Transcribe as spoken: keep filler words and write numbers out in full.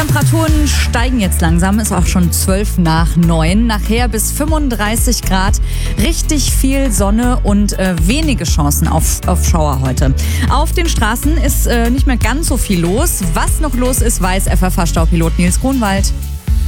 Temperaturen steigen jetzt langsam, ist auch schon zwölf nach neun. Nachher bis fünfunddreißig Grad, richtig viel Sonne und äh, wenige Chancen auf, auf Schauer heute. Auf den Straßen ist äh, nicht mehr ganz so viel los. Was noch los ist, weiß F F H-Staupilot Nils Grunwald.